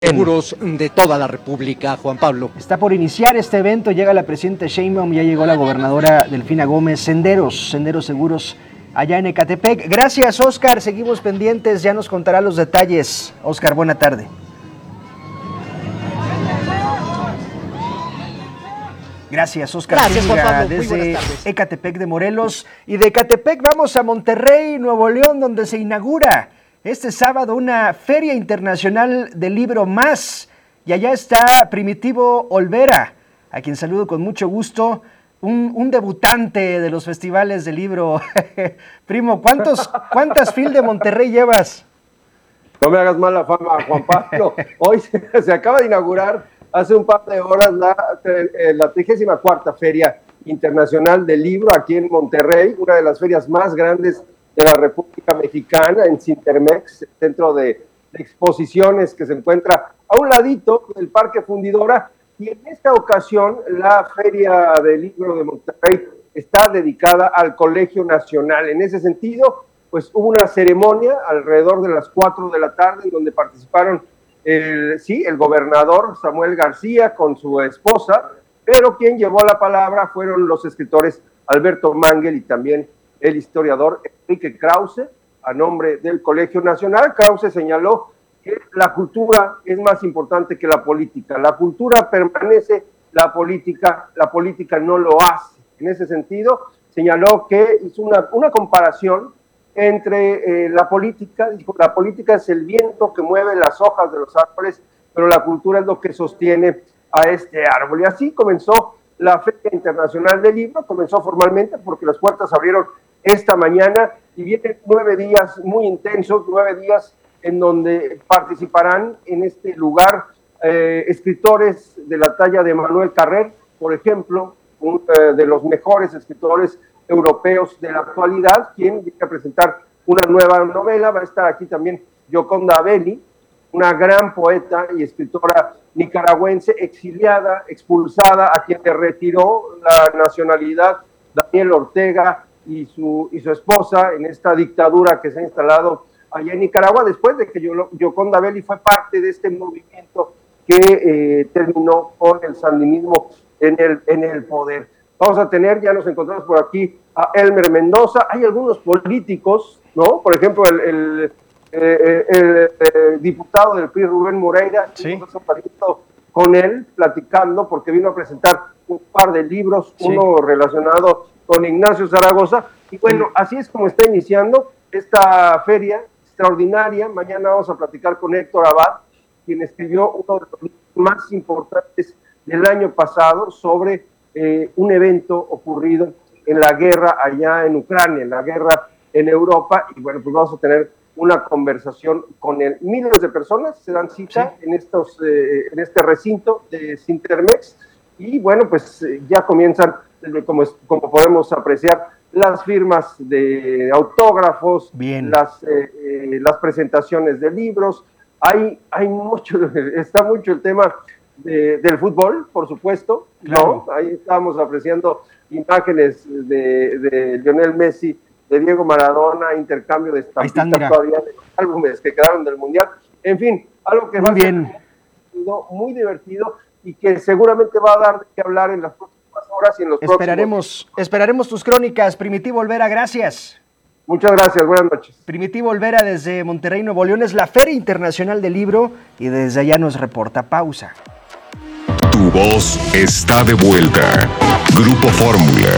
Seguros de toda la República, Juan Pablo. Está por iniciar este evento, llega la presidenta Sheinbaum, ya llegó la gobernadora Delfina Gómez. Senderos Seguros allá en Ecatepec. Gracias, Oscar, seguimos pendientes, ya nos contará los detalles. Oscar, buena tarde. Gracias, Oscar. Gracias, Juan Pablo. Desde Ecatepec de Morelos. Y de Ecatepec vamos a Monterrey, Nuevo León, donde se inaugura este sábado una Feria Internacional del Libro Más. Y allá está Primitivo Olvera, a quien saludo con mucho gusto. Un debutante de los festivales de libro. Primo, ¿cuántas FIL de Monterrey llevas? No me hagas mala fama, Juan Pablo. Hoy se acaba de inaugurar hace un par de horas la 34ª Feria Internacional del Libro aquí en Monterrey, una de las ferias más grandes de la República Mexicana, en Cintermex, centro de exposiciones que se encuentra a un ladito del Parque Fundidora. Y en esta ocasión la Feria del Libro de Monterrey está dedicada al Colegio Nacional. En ese sentido, pues hubo una ceremonia alrededor de las 4 de la tarde en donde participaron el gobernador Samuel García con su esposa, pero quien llevó la palabra fueron los escritores Alberto Mangel y también el historiador Enrique Krause, a nombre del Colegio Nacional. Krause señaló que la cultura es más importante que la política. La cultura permanece, la política no lo hace. En ese sentido, señaló que hizo una comparación entre la política. Dijo, la política es el viento que mueve las hojas de los árboles, pero la cultura es lo que sostiene a este árbol. Y así comenzó la Feria Internacional del Libro, comenzó formalmente porque las puertas abrieron esta mañana y vienen 9 días muy intensos, 9 días en donde participarán en este lugar escritores de la talla de Manuel Carrer, por ejemplo, de los mejores escritores europeos de la actualidad, quien viene a presentar una nueva novela. Va a estar aquí también Gioconda Belli, una gran poeta y escritora nicaragüense, exiliada, expulsada, a quien le retiró la nacionalidad Daniel Ortega y su esposa en esta dictadura que se ha instalado allá en Nicaragua, después de que Gioconda Belli fue parte de este movimiento que terminó con el sandinismo en el poder. Vamos a tener, ya nos encontramos por aquí, a Elmer Mendoza. Hay algunos políticos, ¿no? Por ejemplo, el diputado del PRI, Rubén Moreira, sí, con él, platicando, porque vino a presentar un par de libros, sí, uno relacionado con Ignacio Zaragoza. Y bueno, así es como está iniciando esta feria extraordinaria. Mañana vamos a platicar con Héctor Abad, quien escribió uno de los libros más importantes del año pasado sobre un evento ocurrido en la guerra allá en Ucrania, en la guerra en Europa. Y bueno, pues vamos a tener una conversación con él. Miles de personas se dan cita, sí, en este recinto de Cintermex. Y bueno, pues ya comienzan, como podemos apreciar, las firmas de autógrafos, las presentaciones de libros. Hay mucho, está mucho el tema del fútbol, por supuesto, claro, ¿no? Ahí estábamos apreciando imágenes de Lionel Messi, de Diego Maradona, intercambio de estampitas todavía de los álbumes que quedaron del Mundial. En fin, algo que va a ser muy divertido y que seguramente va a dar de qué hablar en las próximas horas y en los próximos. Esperaremos tus crónicas, Primitivo Olvera, gracias. Muchas gracias, buenas noches. Primitivo Olvera desde Monterrey, Nuevo León, es la Feria Internacional del Libro y desde allá nos reporta. Pausa. Tu voz está de vuelta. Grupo Fórmula.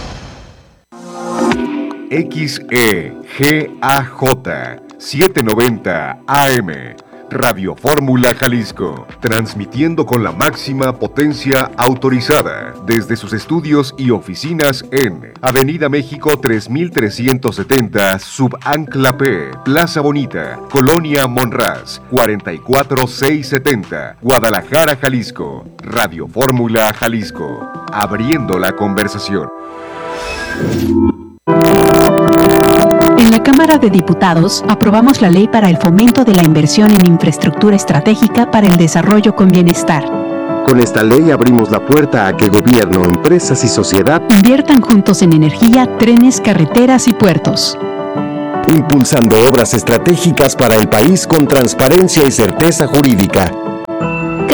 XEGAJ 790 AM. Radio Fórmula Jalisco, transmitiendo con la máxima potencia autorizada desde sus estudios y oficinas en Avenida México 3370, Subancla P, Plaza Bonita, Colonia Monraz, 44670, Guadalajara, Jalisco. Radio Fórmula Jalisco, abriendo la conversación. En la Cámara de Diputados aprobamos la Ley para el Fomento de la Inversión en Infraestructura Estratégica para el Desarrollo con Bienestar. Con esta ley abrimos la puerta a que gobierno, empresas y sociedad inviertan juntos en energía, trenes, carreteras y puertos. Impulsando obras estratégicas para el país con transparencia y certeza jurídica.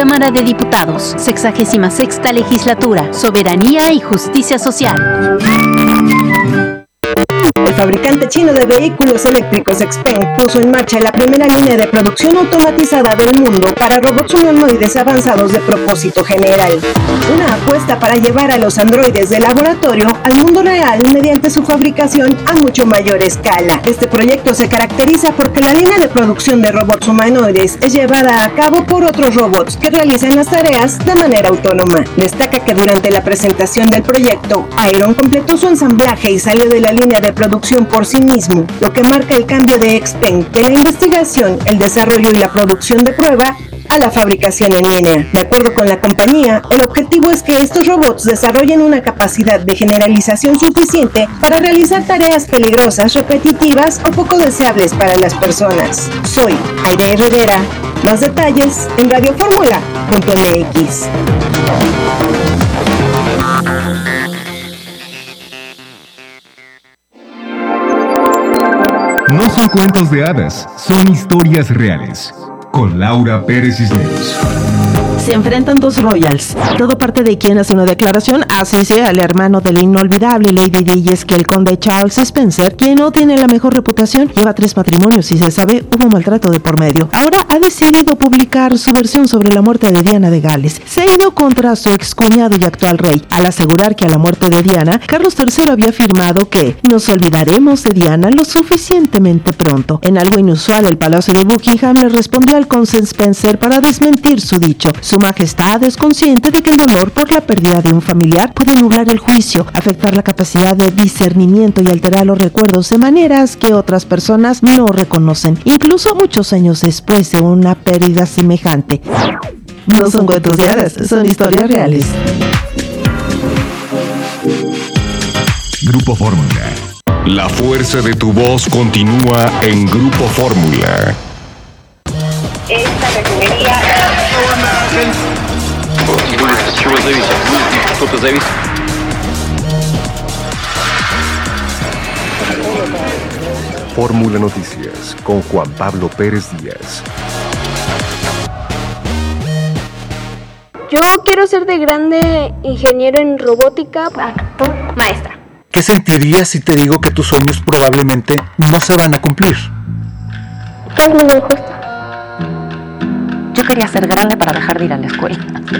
Cámara de Diputados, 66ª Legislatura, Soberanía y Justicia Social. El fabricante chino de vehículos eléctricos XPeng puso en marcha la primera línea de producción automatizada del mundo para robots humanoides avanzados de propósito general. Una apuesta para llevar a los androides de laboratorio al mundo real mediante su fabricación a mucho mayor escala. Este proyecto se caracteriza porque la línea de producción de robots humanoides es llevada a cabo por otros robots que realizan las tareas de manera autónoma. Destaca que durante la presentación del proyecto, Iron completó su ensamblaje y salió de la línea de producción por sí mismo, lo que marca el cambio de XPeng de la investigación, el desarrollo y la producción de prueba a la fabricación en línea. De acuerdo con la compañía, el objetivo es que estos robots desarrollen una capacidad de generalización suficiente para realizar tareas peligrosas, repetitivas o poco deseables para las personas. Soy Aide Herrera. Más detalles en radioformula.mx. No son cuentos de hadas, son historias reales. Con Laura Pérez Cisneros. Se enfrentan dos royals. Todo parte de quien hace una declaración, así sea el hermano del inolvidable Lady Di, y es que el conde Charles Spencer, quien no tiene la mejor reputación, lleva 3 matrimonios y se sabe hubo maltrato de por medio. Ahora ha decidido publicar su versión sobre la muerte de Diana de Gales. Se ha ido contra su excuñado y actual rey, al asegurar que a la muerte de Diana, Carlos III había afirmado que nos olvidaremos de Diana lo suficientemente pronto. En algo inusual, el Palacio de Buckingham le respondió al conde Spencer para desmentir su dicho. Su majestad es consciente de que el dolor por la pérdida de un familiar puede nublar el juicio, afectar la capacidad de discernimiento y alterar los recuerdos de maneras que otras personas no reconocen, incluso muchos años después de una pérdida semejante. No son cuentos de hadas, son historias reales. Grupo Fórmula. La fuerza de tu voz continúa en Grupo Fórmula. Esta refinería... Fórmula Noticias con Juan Pablo Pérez Díaz. Yo quiero ser de grande ingeniero en robótica, actor, maestra. ¿Qué sentirías si te digo que tus sueños probablemente no se van a cumplir? ¿Qué no me gusta? Yo quería ser grande para dejar de ir a la escuela.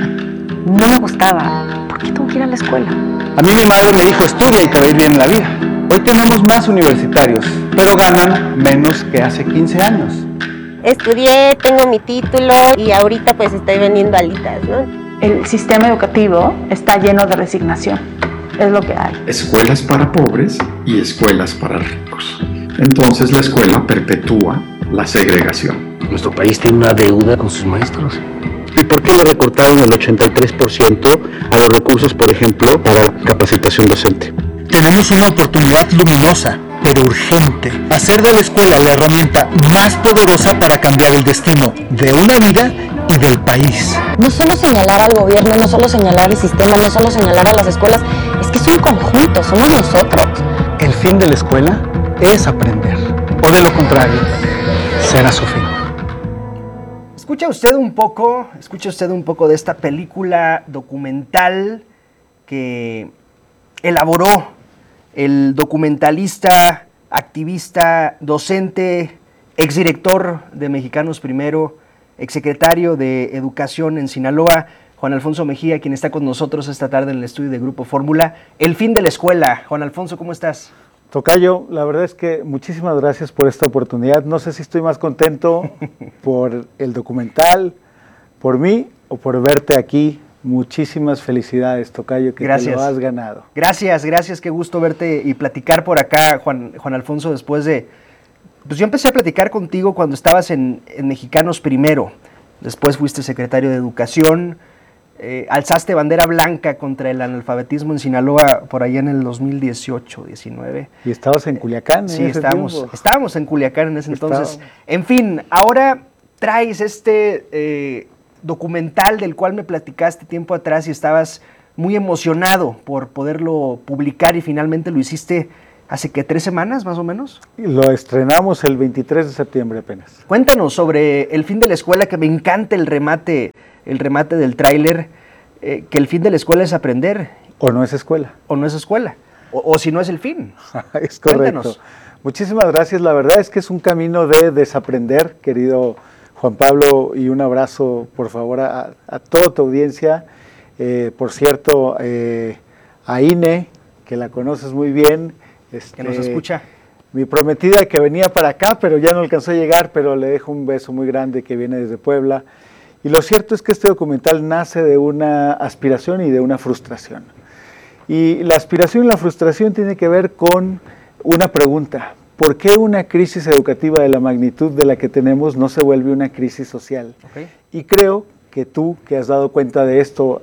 No me gustaba. ¿Por qué tengo que ir a la escuela? A mí mi madre me dijo, estudia y te va a ir bien en la vida. Hoy tenemos más universitarios, pero ganan menos que hace 15 años. Estudié, tengo mi título y ahorita pues estoy vendiendo alitas, ¿no? El sistema educativo está lleno de resignación. Es lo que hay. Escuelas para pobres y escuelas para ricos. Entonces la escuela perpetúa la segregación. Nuestro país tiene una deuda con sus maestros. ¿Y por qué le recortaron el 83% a los recursos, por ejemplo, para capacitación docente? Tenemos una oportunidad luminosa, pero urgente. Hacer de la escuela la herramienta más poderosa para cambiar el destino de una vida y del país. No solo señalar al gobierno, no solo señalar al sistema, no solo señalar a las escuelas, es que es un conjunto, somos nosotros. El fin de la escuela es aprender, o de lo contrario, será su fin. Escucha usted un poco de esta película documental que elaboró el documentalista, activista, docente, exdirector de Mexicanos Primero, exsecretario de Educación en Sinaloa, Juan Alfonso Mejía, quien está con nosotros esta tarde en el estudio de Grupo Fórmula. El fin de la escuela. Juan Alfonso, ¿cómo estás? Tocayo, la verdad es que muchísimas gracias por esta oportunidad. No sé si estoy más contento por el documental, por mí o por verte aquí. Muchísimas felicidades, Tocayo, que gracias. Te lo has ganado. Gracias, qué gusto verte y platicar por acá, Juan Alfonso, después de... Pues yo empecé a platicar contigo cuando estabas en Mexicanos Primero, después fuiste secretario de Educación, alzaste bandera blanca contra el analfabetismo en Sinaloa por allá en el 2018-19. Y estabas en Culiacán. Sí, estábamos en Culiacán en ese entonces. En fin, ahora traes este documental del cual me platicaste tiempo atrás y estabas muy emocionado por poderlo publicar y finalmente lo hiciste hace que 3 semanas más o menos. Lo estrenamos el 23 de septiembre apenas. Cuéntanos sobre el fin de la escuela, que me encanta el remate el remate del tráiler, que el fin de la escuela es aprender. O no es escuela. O no es escuela. O si no es el fin. Es correcto. Cuéntanos. Muchísimas gracias. La verdad es que es un camino de desaprender, querido Juan Pablo, y un abrazo, por favor, a toda tu audiencia. Por cierto, a Ine, que la conoces muy bien. Que nos escucha. Mi prometida que venía para acá, pero ya no alcanzó a llegar, pero le dejo un beso muy grande que viene desde Puebla. Y lo cierto es que este documental nace de una aspiración y de una frustración. Y la aspiración y la frustración tiene que ver con una pregunta: ¿por qué una crisis educativa de la magnitud de la que tenemos no se vuelve una crisis social? Okay. Y creo que tú, que has dado cuenta de esto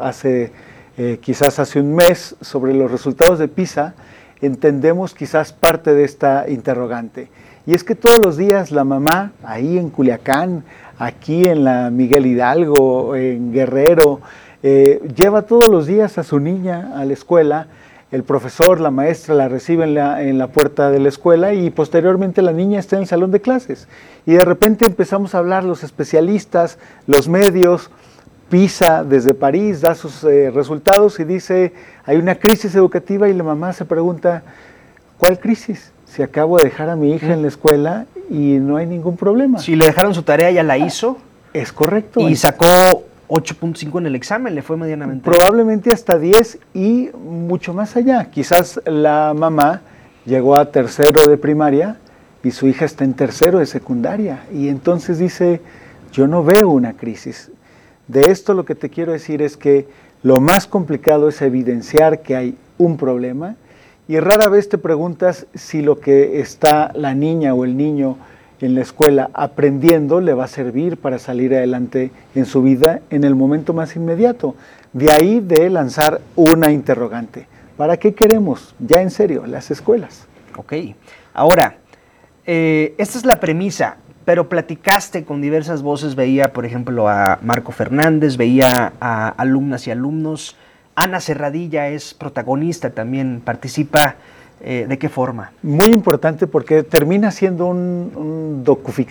quizás hace un mes, sobre los resultados de PISA, entendemos quizás parte de esta interrogante. Y es que todos los días la mamá, ahí en Culiacán, aquí en la Miguel Hidalgo, en Guerrero, lleva todos los días a su niña a la escuela. El profesor, la maestra la recibe en la puerta de la escuela y posteriormente la niña está en el salón de clases. Y de repente empezamos a hablar los especialistas, los medios. PISA desde París da sus resultados y dice: hay una crisis educativa, y la mamá se pregunta: ¿cuál crisis? Si acabo de dejar a mi hija en la escuela y no hay ningún problema. Si le dejaron su tarea, ya la hizo. Es correcto. Y sacó 8.5 en el examen, le fue medianamente. Probablemente hasta 10 y mucho más allá. Quizás la mamá llegó a tercero de primaria y su hija está en tercero de secundaria. Y entonces dice: yo no veo una crisis. De esto lo que te quiero decir es que lo más complicado es evidenciar que hay un problema, y rara vez te preguntas si lo que está la niña o el niño en la escuela aprendiendo le va a servir para salir adelante en su vida en el momento más inmediato. De ahí de lanzar una interrogante: ¿para qué queremos, ya en serio, las escuelas? Ok, ahora, esta es la premisa. Pero platicaste con diversas voces, veía por ejemplo a Marco Fernández, veía a alumnas y alumnos. Ana Serradilla es protagonista también, participa. ¿De qué forma? Muy importante, porque termina siendo una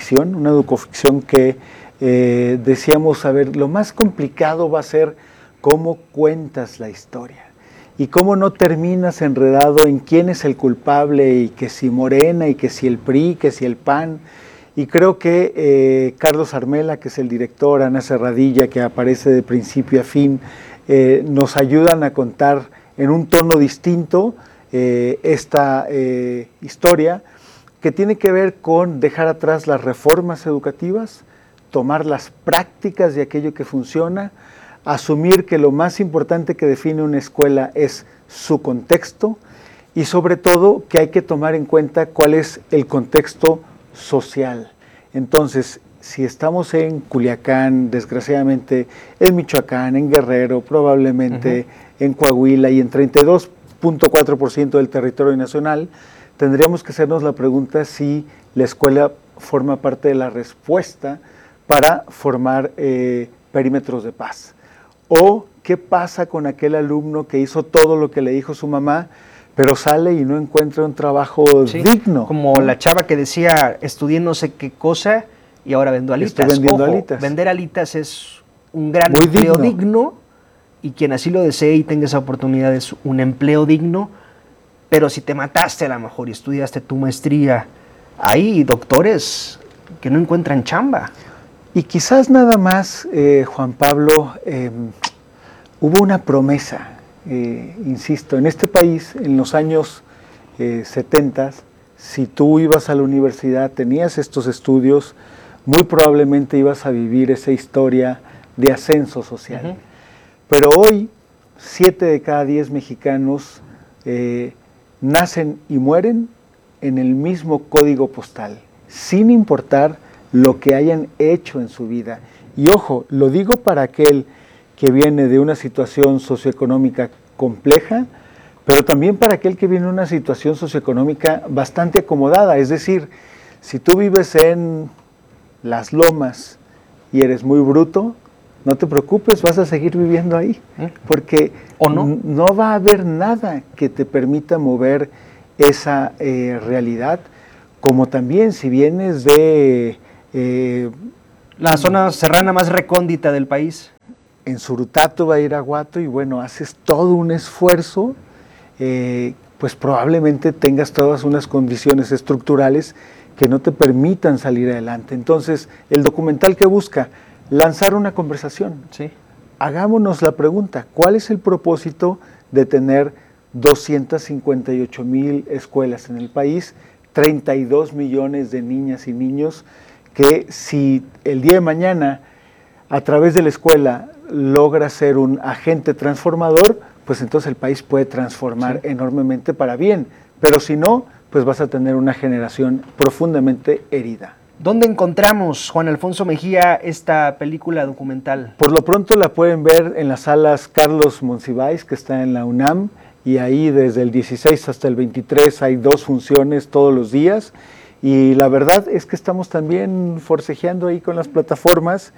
docuficción que decíamos, a ver, lo más complicado va a ser cómo cuentas la historia y cómo no terminas enredado en quién es el culpable, y que si Morena, y que si el PRI, que si el PAN. Y creo que Carlos Armela, que es el director, Ana Serradilla, que aparece de principio a fin, nos ayudan a contar en un tono distinto esta historia, que tiene que ver con dejar atrás las reformas educativas, tomar las prácticas de aquello que funciona, asumir que lo más importante que define una escuela es su contexto, y sobre todo que hay que tomar en cuenta cuál es el contexto social. Entonces, si estamos en Culiacán, desgraciadamente, en Michoacán, en Guerrero, probablemente en Coahuila y en 32.4% del territorio nacional, tendríamos que hacernos la pregunta si la escuela forma parte de la respuesta para formar perímetros de paz. O qué pasa con aquel alumno que hizo todo lo que le dijo su mamá, pero sale y no encuentra un trabajo digno. Como la chava que decía: estudié no sé qué cosa y ahora vendo alitas. Estoy vendiendo alitas. Vender alitas es un gran empleo digno, y quien así lo desee y tenga esa oportunidad es un empleo digno. Pero si te mataste a lo mejor y estudiaste tu maestría, hay doctores que no encuentran chamba. Y quizás nada más, Juan Pablo, hubo una promesa. Insisto, en este país, en los años 70, si tú ibas a la universidad, tenías estos estudios, muy probablemente ibas a vivir esa historia de ascenso social. Pero hoy, 7 de cada 10 mexicanos nacen y mueren en el mismo código postal, sin importar lo que hayan hecho en su vida. Y ojo, lo digo para aquel que viene de una situación socioeconómica compleja, pero también para aquel que viene de una situación socioeconómica bastante acomodada. Es decir, si tú vives en Las Lomas y eres muy bruto, no te preocupes, vas a seguir viviendo ahí, porque no va a haber nada que te permita mover esa realidad. Como también si vienes de la zona serrana más recóndita del país. en Surutato va a ir Irapuato y bueno, haces todo un esfuerzo, pues probablemente tengas todas unas condiciones estructurales que no te permitan salir adelante. Entonces, el documental que busca lanzar una conversación. Sí. Hagámonos la pregunta, ¿cuál es el propósito de tener 258,000 escuelas en el país, 32 millones de niñas y niños, que si el día de mañana a través de la escuela logra ser un agente transformador, pues entonces el país puede transformar enormemente para bien, pero si no, pues vas a tener una generación profundamente herida. ¿Dónde encontramos, Juan Alfonso Mejía, esta película documental? Por lo pronto la pueden ver en las salas Carlos Monsiváis, que está en la UNAM, y ahí desde el 16 hasta el 23 hay 2 funciones todos los días, y la verdad es que estamos también forcejeando ahí con las plataformas,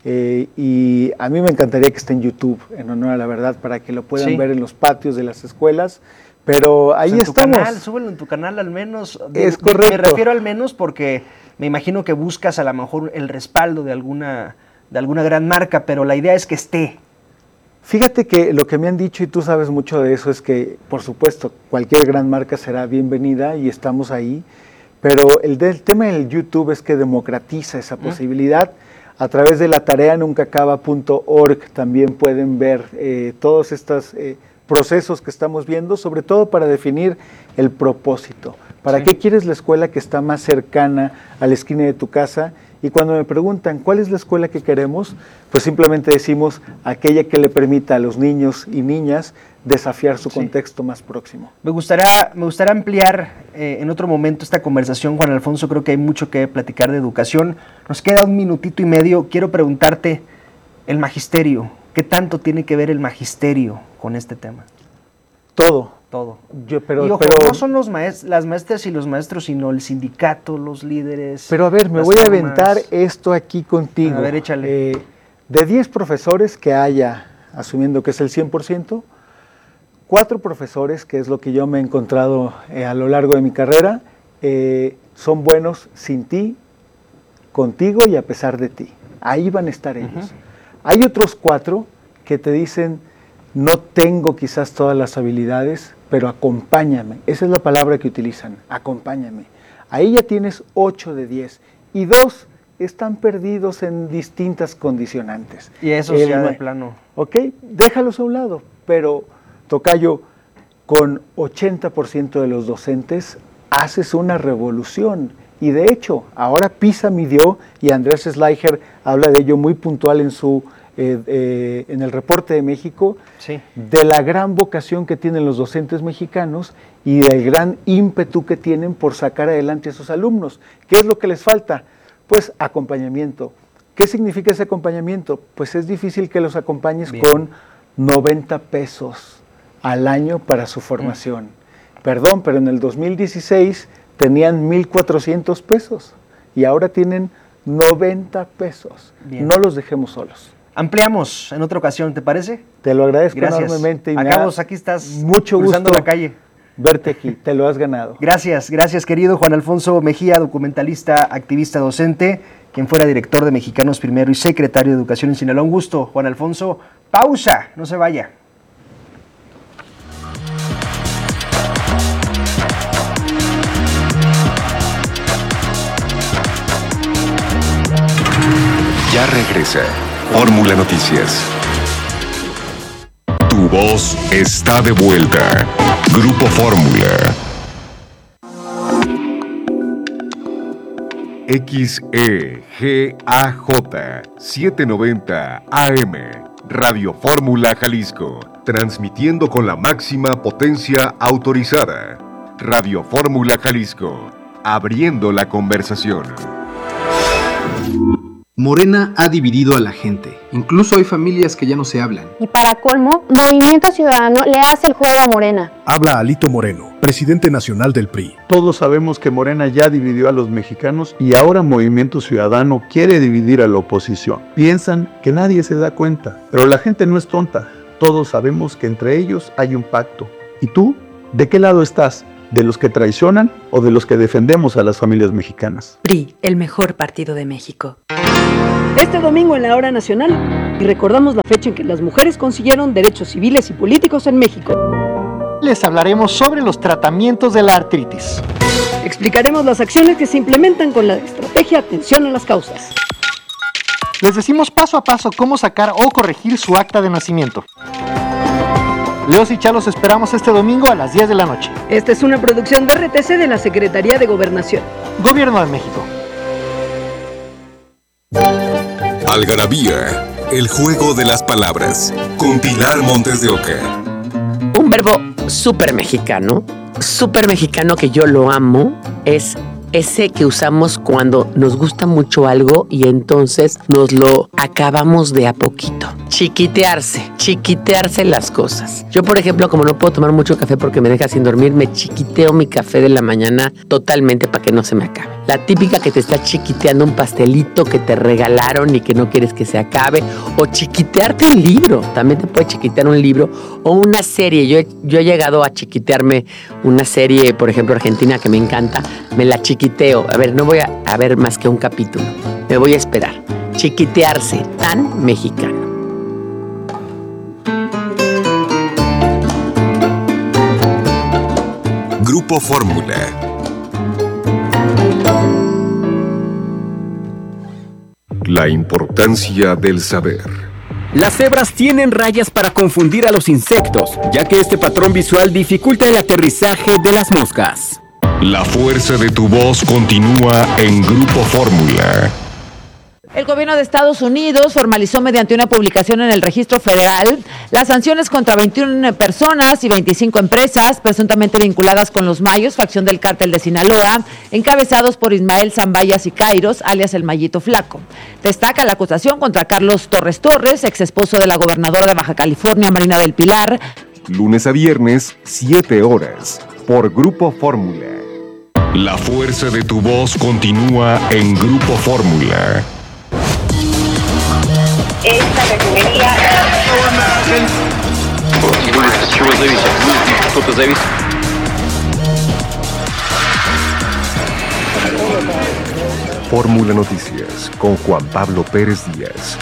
y a mí me encantaría que esté en YouTube, en honor a la verdad, para que lo puedan ver en los patios de las escuelas, pero ahí estamos. Súbelo en tu canal al menos. Es correcto. Me refiero al menos porque me imagino que buscas a lo mejor el respaldo de alguna gran marca, pero la idea es que esté. Fíjate que lo que me han dicho, y tú sabes mucho de eso, es que, por supuesto, cualquier gran marca será bienvenida y estamos ahí, pero el tema del YouTube es que democratiza esa posibilidad. A través de la tareanuncacaba.org también pueden ver todos estos procesos que estamos viendo, sobre todo para definir el propósito. ¿Para qué quieres la escuela que está más cercana a la esquina de tu casa? Y cuando me preguntan cuál es la escuela que queremos, pues simplemente decimos aquella que le permita a los niños y niñas desafiar su contexto más próximo. Me gustaría ampliar en otro momento esta conversación, Juan Alfonso. Creo que hay mucho que platicar de educación. Nos queda 1 minutito y medio. Quiero preguntarte, el magisterio, ¿qué tanto tiene que ver el magisterio con este tema? Todo. Pero no son las maestras y los maestros, sino el sindicato, los líderes. Pero a ver, me voy a aventar esto aquí contigo. A ver, échale. De 10 profesores que haya, asumiendo que es el 100%, 4 profesores, que es lo que yo me he encontrado a lo largo de mi carrera, son buenos sin ti, contigo y a pesar de ti. Ahí van a estar ellos. Hay otros 4 que te dicen, no tengo quizás todas las habilidades, pero acompáñame. Esa es la palabra que utilizan, acompáñame. Ahí ya tienes 8 de 10. Y 2 están perdidos en distintas condicionantes. Y eso ya de plano. Ok, déjalos a un lado, pero tocayo, con 80% de los docentes haces una revolución. Y de hecho, ahora PISA midió, y Andrés Schleicher habla de ello muy puntual en su en el reporte de México, de la gran vocación que tienen los docentes mexicanos y del gran ímpetu que tienen por sacar adelante a sus alumnos. ¿Qué es lo que les falta? Pues acompañamiento. ¿Qué significa ese acompañamiento? Pues es difícil que los acompañes con 90 pesos al año para su formación. Perdón, pero en el 2016 tenían 1,400 pesos y ahora tienen 90 pesos. No los dejemos solos. Ampliamos en otra ocasión, ¿te parece? Te lo agradezco enormemente. Y Acabamos, aquí estás mucho cruzando gusto la calle. Verte aquí, te lo has ganado. Gracias querido Juan Alfonso Mejía, documentalista, activista, docente, quien fuera director de Mexicanos Primero y secretario de Educación en Sinaloa. Un gusto, Juan Alfonso. Pausa, no se vaya. Ya regresa Fórmula Noticias. Tu voz está de vuelta. Grupo Fórmula. XEGAJ 790 AM. Radio Fórmula Jalisco. Transmitiendo con la máxima potencia autorizada. Radio Fórmula Jalisco. Abriendo la conversación. Morena ha dividido a la gente. Incluso hay familias que ya no se hablan. Y para colmo, Movimiento Ciudadano le hace el juego a Morena. Habla Alito Moreno, presidente nacional del PRI. Todos sabemos que Morena ya dividió a los mexicanos y ahora Movimiento Ciudadano quiere dividir a la oposición. Piensan que nadie se da cuenta, pero la gente no es tonta. Todos sabemos que entre ellos hay un pacto. ¿Y tú? ¿De qué lado estás? ¿De los que traicionan o de los que defendemos a las familias mexicanas? PRI, el mejor partido de México. Este domingo en la Hora Nacional, y recordamos la fecha en que las mujeres consiguieron derechos civiles y políticos en México. Les hablaremos sobre los tratamientos de la artritis. Explicaremos las acciones que se implementan con la estrategia Atención a las Causas. Les decimos paso a paso cómo sacar o corregir su acta de nacimiento. Leos y Chá los esperamos este domingo a las 10 de la noche. Esta es una producción de RTC de la Secretaría de Gobernación. Gobierno de México. Algarabía, el juego de las palabras, con Pilar Montes de Oca. Un verbo súper mexicano que yo lo amo, es ese que usamos cuando nos gusta mucho algo y entonces nos lo acabamos de a poquito. Chiquitearse las cosas. Yo, por ejemplo, como no puedo tomar mucho café porque me deja sin dormir, me chiquiteo mi café de la mañana totalmente para que no se me acabe. La típica que te está chiquiteando un pastelito que te regalaron y que no quieres que se acabe, o chiquitearte un libro. También te puede chiquitear un libro o una serie. Yo he llegado a chiquitearme una serie, por ejemplo, argentina, que me encanta. Me la chiquiteo. A ver, no voy a ver más que un capítulo. Me voy a esperar. Chiquitearse, tan mexicano. Grupo Fórmula. La importancia del saber. Las cebras tienen rayas para confundir a los insectos, ya que este patrón visual dificulta el aterrizaje de las moscas. La fuerza de tu voz continúa en Grupo Fórmula. El gobierno de Estados Unidos formalizó mediante una publicación en el registro federal las sanciones contra 21 personas y 25 empresas presuntamente vinculadas con los Mayos, facción del cártel de Sinaloa, encabezados por Ismael Zambaya Sicairos, alias el Mayito Flaco. Destaca la acusación contra Carlos Torres, ex esposo de la gobernadora de Baja California, Marina del Pilar. Lunes a viernes, 7 horas, por Grupo Fórmula. La fuerza de tu voz continúa en Grupo Fórmula. Esta refinería... Fórmula Noticias con Juan Pablo Pérez Díaz.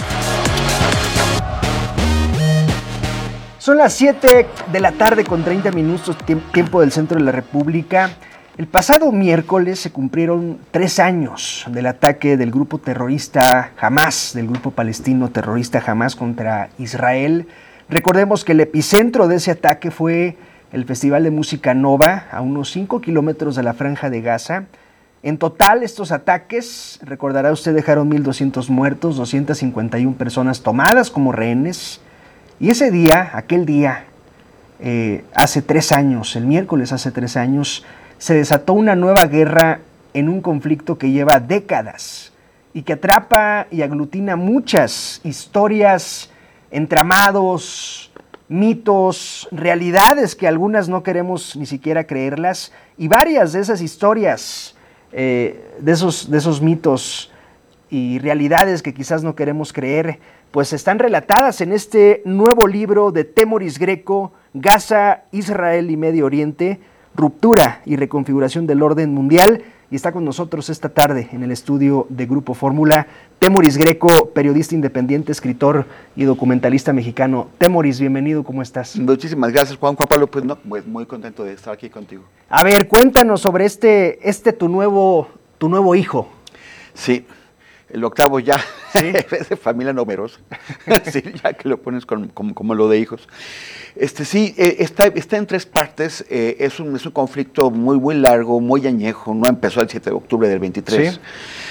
Son las 7 de la tarde con 30 minutos, tiempo del centro de la República. El pasado miércoles se cumplieron 3 años del ataque del grupo terrorista Hamás, del grupo palestino terrorista Hamás contra Israel. Recordemos que el epicentro de ese ataque fue el Festival de Música Nova, a unos 5 kilómetros de la Franja de Gaza. En total, estos ataques, recordará usted, dejaron 1,200 muertos, 251 personas tomadas como rehenes. Y ese día, aquel día, hace 3 años, el miércoles hace 3 años, se desató una nueva guerra en un conflicto que lleva décadas y que atrapa y aglutina muchas historias, entramados, mitos, realidades que algunas no queremos ni siquiera creerlas, y varias de esas historias, de esos mitos y realidades que quizás no queremos creer, pues están relatadas en este nuevo libro de Temoris Greco, Gaza, Israel y Medio Oriente, Ruptura y reconfiguración del orden mundial, y está con nosotros esta tarde en el estudio de Grupo Fórmula Temoris Greco, periodista independiente, escritor y documentalista mexicano. Temoris, bienvenido, ¿cómo estás? Muchísimas gracias, Juan Pablo, pues muy contento de estar aquí contigo. A ver, cuéntanos sobre tu nuevo hijo. Sí, el octavo ya, ¿sí? Es de familia numerosa, sí, ya que lo pones como lo de hijos. Sí, está en 3 partes, es un conflicto muy largo, muy añejo, no empezó el 7 de octubre del 23,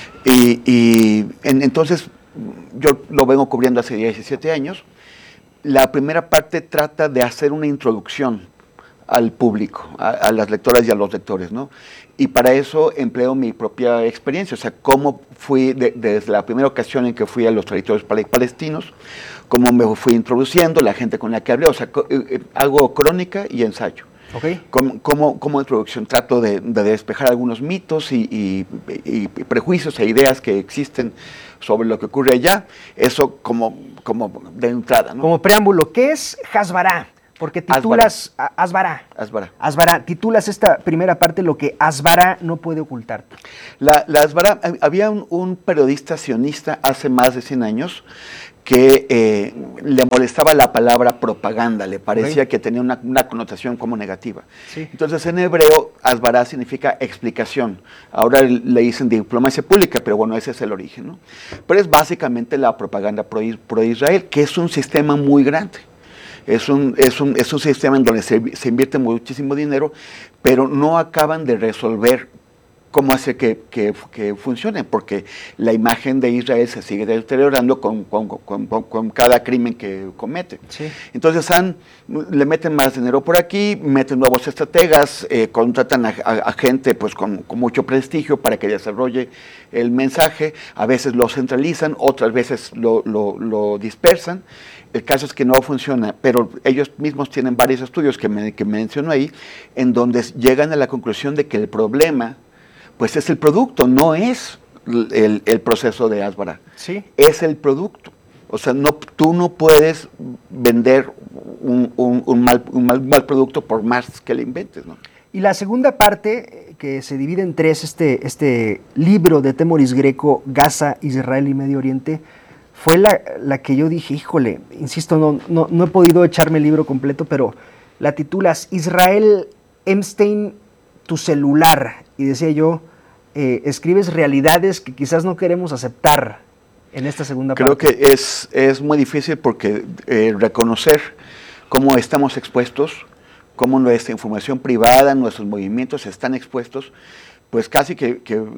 ¿sí? Entonces yo lo vengo cubriendo hace 17 años. La primera parte trata de hacer una introducción al público, a las lectoras y a los lectores, ¿no? Y para eso empleo mi propia experiencia, o sea, cómo fui desde la primera ocasión en que fui a los territorios palestinos, cómo me fui introduciendo, la gente con la que hablé, o sea, hago crónica y ensayo. Okay. Como introducción trato de despejar algunos mitos y prejuicios e ideas que existen sobre lo que ocurre allá, eso como de entrada, ¿no? Como preámbulo, ¿qué es Hasbará? Porque titulas Hasbará, titulas esta primera parte lo que Hasbará no puede ocultar. La Hasbará, había un periodista sionista hace más de 100 años que le molestaba la palabra propaganda, le parecía que tenía una connotación como negativa. Sí. Entonces en hebreo, Hasbará significa explicación. Ahora le dicen diplomacia pública, pero bueno, ese es el origen, ¿no? Pero es básicamente la propaganda pro Israel, que es un sistema muy grande. Es un sistema en donde se invierte muchísimo dinero, pero no acaban de resolver cómo hacer que funcione, porque la imagen de Israel se sigue deteriorando con cada crimen que comete. Sí. Entonces le meten más dinero por aquí, meten nuevos estrategas, contratan a gente pues con mucho prestigio para que desarrolle el mensaje, a veces lo centralizan, otras veces lo dispersan. El caso es que no funciona, pero ellos mismos tienen varios estudios que menciono ahí, en donde llegan a la conclusión de que el problema pues es el producto, no es el proceso de Hasbará. Sí. Es el producto. O sea, tú no puedes vender un mal producto por más que le inventes, ¿no? Y la segunda parte, que se divide en tres, este libro de Temoris Greco, Gaza, Israel y Medio Oriente, fue la que yo dije, híjole, insisto, no he podido echarme el libro completo, pero la titulas Israel Epstein, tu celular. Y decía yo, escribes realidades que quizás no queremos aceptar en esta segunda parte. Creo que es muy difícil porque reconocer cómo estamos expuestos, cómo nuestra información privada, nuestros movimientos están expuestos, pues casi que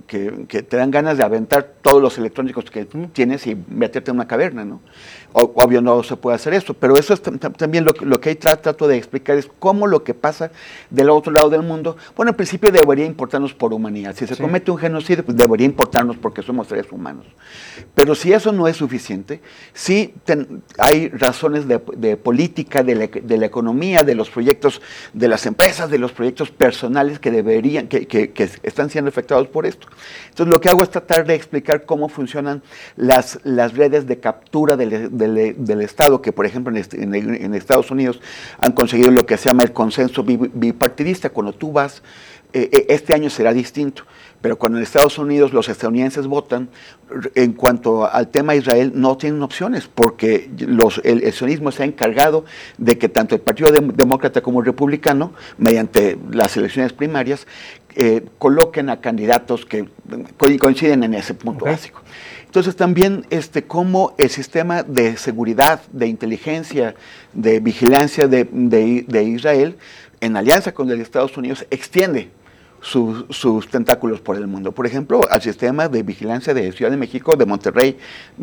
te dan ganas de aventar todos los electrónicos que tienes y meterte en una caverna, ¿no? Obvio no se puede hacer eso, pero eso es también lo que ahí trato de explicar, es cómo lo que pasa del otro lado del mundo, bueno, en principio debería importarnos por humanidad. Si se comete un genocidio, pues debería importarnos porque somos seres humanos. Pero si eso no es suficiente, sí hay razones de política, de la economía, de los proyectos, de las empresas, de los proyectos personales que deberían, que están siendo afectados por esto. Entonces lo que hago es tratar de explicar cómo funcionan las redes de captura del Estado, que por ejemplo en Estados Unidos han conseguido lo que se llama el consenso bipartidista. Cuando tú vas, este año será distinto, pero cuando en Estados Unidos los estadounidenses votan, en cuanto al tema Israel, no tienen opciones, porque el sionismo se ha encargado de que tanto el Partido Demócrata como el Republicano, mediante las elecciones primarias, coloquen a candidatos que coinciden en ese punto básico. Entonces también cómo el sistema de seguridad, de inteligencia, de vigilancia de Israel, en alianza con el de Estados Unidos, extiende sus tentáculos por el mundo. Por ejemplo, al sistema de vigilancia de Ciudad de México, de Monterrey,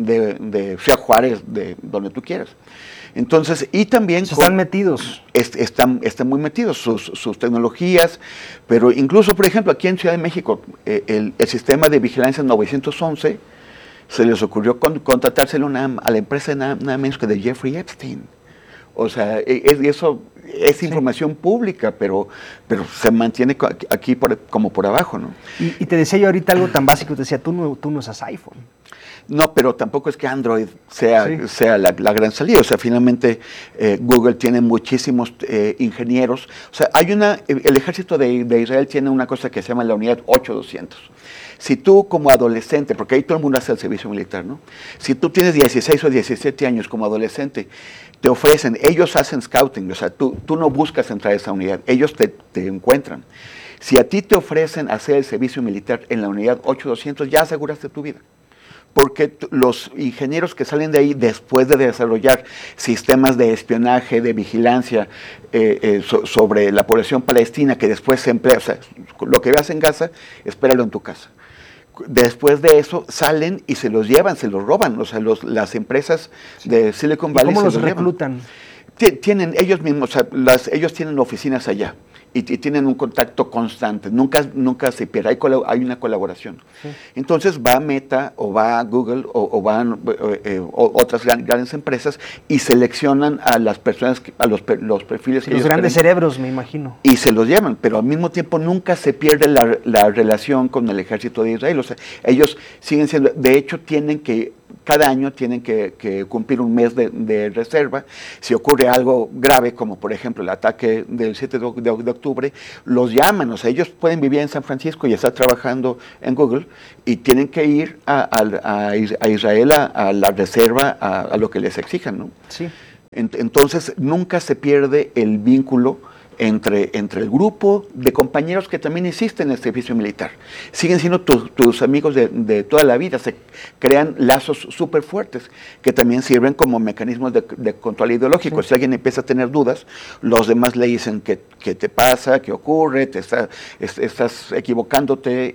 de Ciudad Juárez, de donde tú quieras. Entonces, y también están metidos. Están muy metidos sus tecnologías, pero incluso, por ejemplo, aquí en Ciudad de México, el sistema de vigilancia 911, se les ocurrió contratárselo a la empresa nada menos que de Jeffrey Epstein. O sea, eso es información pública, pero se mantiene aquí como por abajo, ¿no? Y te decía yo ahorita algo tan básico, te decía, tú no usas iPhone. No, pero tampoco es que Android sea la gran salida. O sea, finalmente Google tiene muchísimos ingenieros. O sea, el ejército de Israel tiene una cosa que se llama la unidad 8200. Si tú como adolescente, porque ahí todo el mundo hace el servicio militar, ¿no? Si tú tienes 16 o 17 años como adolescente, te ofrecen, ellos hacen scouting, o sea, tú no buscas entrar a esa unidad, ellos te encuentran. Si a ti te ofrecen hacer el servicio militar en la unidad 8200, ya aseguraste tu vida. Porque los ingenieros que salen de ahí después de desarrollar sistemas de espionaje, de vigilancia sobre la población palestina, que después se emplea, o sea, lo que veas en Gaza, espéralo en tu casa. Después de eso salen y se los llevan, se los roban, o sea, las empresas de Silicon Valley. ¿Cómo los reclutan? Tienen ellos mismos, o sea, ellos tienen oficinas allá y tienen un contacto constante, nunca se pierde, hay una colaboración. Sí. Entonces va Meta o va Google o van otras grandes empresas y seleccionan a las personas, los perfiles que los grandes cerebros, me imagino. Y se los llevan, pero al mismo tiempo nunca se pierde la relación con el ejército de Israel. O sea, ellos siguen siendo, de hecho tienen que cada año tienen que cumplir un mes de reserva. Si ocurre algo grave, como por ejemplo el ataque del 7 de octubre, los llaman, o sea, ellos pueden vivir en San Francisco y estar trabajando en Google y tienen que ir a Israel a la reserva, a lo que les exijan, ¿no? Sí. Entonces nunca se pierde el vínculo entre el grupo de compañeros que también existen en el servicio militar. Siguen siendo tus amigos de toda la vida, se crean lazos súper fuertes que también sirven como mecanismos de control ideológico. Sí. Si alguien empieza a tener dudas, los demás le dicen qué te pasa, qué ocurre, estás equivocándote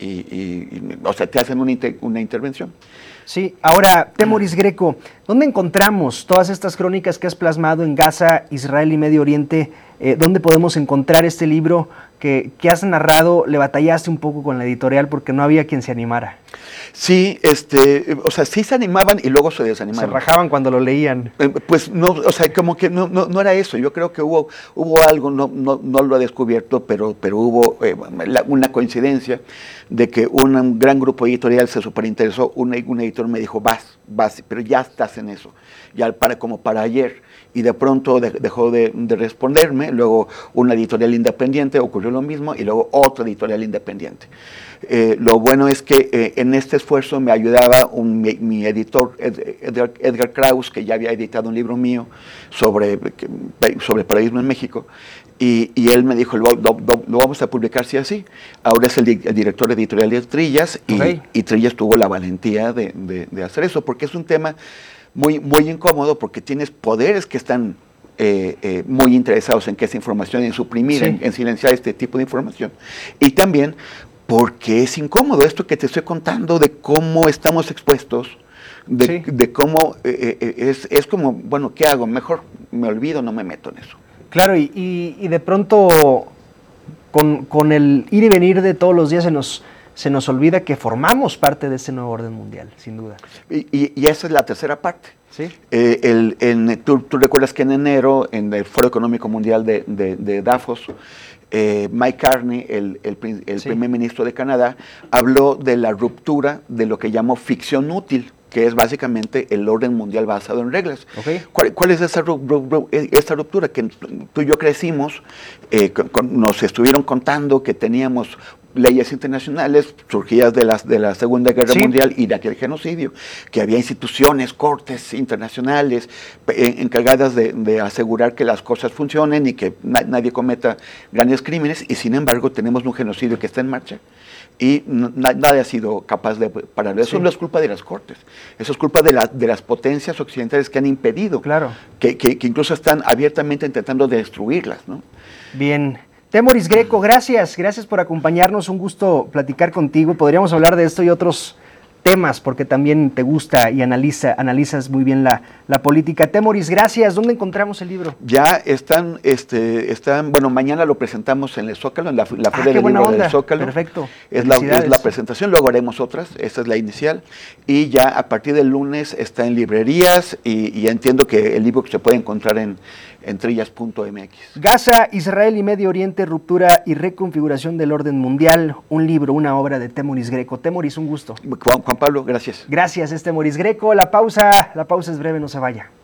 o sea, te hacen una intervención. Sí, ahora, Temoris Greco, ¿dónde encontramos todas estas crónicas que has plasmado en Gaza, Israel y Medio Oriente? ¿Dónde podemos encontrar este libro que has narrado? Le batallaste un poco con la editorial porque no había quien se animara. Sí, o sea, sí se animaban y luego se desanimaban. Se rajaban cuando lo leían. Pues no, o sea, como que no era eso. Yo creo que hubo algo, no lo he descubierto, pero hubo una coincidencia de que un gran grupo editorial se superinteresó. Un editor me dijo, vas, pero ya estás en eso, ya como para ayer. Y de pronto dejó de responderme. Luego una editorial independiente ocurrió lo mismo y luego otra editorial independiente. Lo bueno es que en este esfuerzo me ayudaba mi editor, Edgar Kraus, que ya había editado un libro mío sobre periodismo en México, y él me dijo, lo vamos a publicar sí así. Ahora es el director editorial de Trillas, y Trillas tuvo la valentía de hacer eso, porque es un tema muy, muy incómodo, porque tienes poderes que están muy interesados en que esa información, en suprimir, sí, en silenciar este tipo de información, y también porque es incómodo esto que te estoy contando de cómo estamos expuestos, de cómo es como, bueno, ¿qué hago? Mejor me olvido, no me meto en eso. Claro, y de pronto con el ir y venir de todos los días se nos olvida que formamos parte de ese nuevo orden mundial, sin duda. Y esa es la tercera parte. ¿Sí? Tú recuerdas que en enero, en el Foro Económico Mundial de Davos, Mike Carney, el primer ministro de Canadá, habló de la ruptura de lo que llamó ficción útil, que es básicamente el orden mundial basado en reglas. Okay. ¿Cuál es esa ruptura? Que tú y yo crecimos, nos estuvieron contando que teníamos leyes internacionales surgidas de la Segunda Guerra Mundial y de aquel genocidio, que había instituciones, cortes internacionales encargadas de asegurar que las cosas funcionen y que nadie cometa grandes crímenes, y sin embargo tenemos un genocidio que está en marcha y nadie ha sido capaz de pararlo. Eso no es culpa de las cortes, eso es culpa de las potencias occidentales que han impedido, que incluso están abiertamente intentando destruirlas, ¿no? Bien. Temoris Greco, gracias por acompañarnos, un gusto platicar contigo. Podríamos hablar de esto y otros temas porque también te gusta y analizas muy bien la política. Temoris, gracias. ¿Dónde encontramos el libro? Ya están, bueno, mañana lo presentamos en el Zócalo, en la Feria del Libro del Zócalo. Perfecto. Es la presentación, luego haremos otras, esta es la inicial, y ya a partir del lunes está en librerías y entiendo que el libro se puede encontrar en trillas.mx. Gaza, Israel y Medio Oriente, ruptura y reconfiguración del orden mundial, un libro, una obra de Temoris Greco. Temoris, un gusto. Juan Pablo, gracias. Gracias, es Temoris Greco. La pausa es breve, no se vaya.